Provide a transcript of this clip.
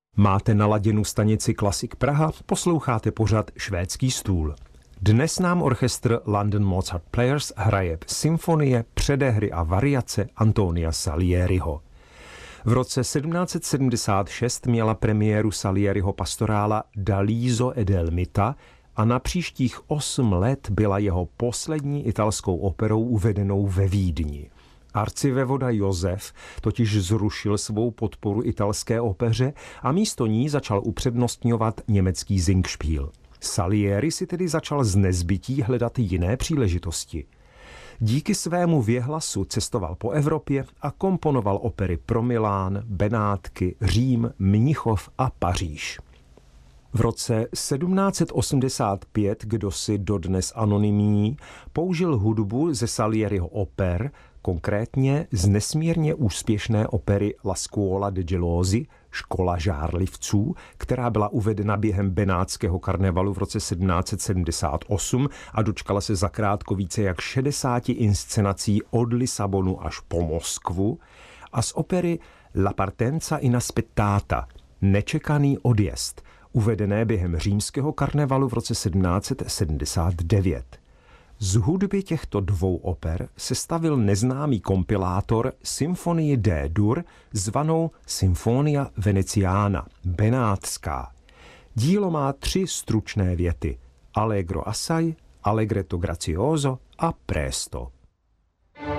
Máte naladěnou stanici Klasik Praha, posloucháte pořad Švédský stůl. Dnes nám orchestr London Mozart Players hraje symfonie, předehry a variace Antonia Salieriho. V roce 1776 měla premiéru Salieriho pastorála Daliso ed Elmita a na příštích 8 let byla jeho poslední italskou operou uvedenou ve Vídni. Arcivévoda Josef totiž zrušil svou podporu italské opeře a místo ní začal upřednostňovat německý Singspiel. Salieri si tedy začal z nezbytí hledat jiné příležitosti. Díky svému věhlasu cestoval po Evropě a komponoval opery pro Milán, Benátky, Řím, Mnichov a Paříž. V roce 1785 kdosi dodnes anonymní použil hudbu ze Salieriho oper, konkrétně z nesmírně úspěšné opery La Scuola de Gelosi, Škola žárlivců, která byla uvedena během benátského karnevalu v roce 1778 a dočkala se zakrátko více jak 60 inscenací od Lisabonu až po Moskvu, a z opery La Partenza Inaspettata, Nečekaný odjezd, uvedené během římského karnevalu v roce 1779. Z hudby těchto dvou oper sestavil neznámý kompilátor symfonii D-dur zvanou Sinfonia Veneziana, benátská. Dílo má 3 stručné věty: Allegro assai, allegretto grazioso a presto.